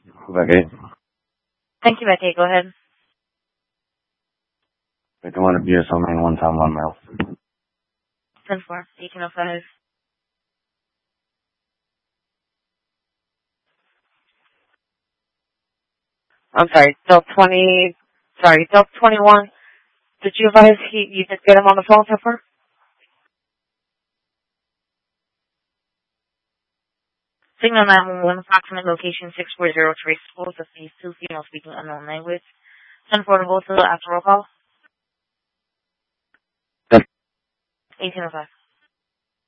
Quebec 8. Thank you, Quebec 8. Go ahead. Victim 1 at BSO main 1 time 1 mile. 10-4, 1805. I'm sorry, Delta 21. Did you advise you did get him on the phone so far? Signal 911, approximate location 640 Trace Schools of these two females speaking unknown language. 10-4 to hold to after roll call. 1805.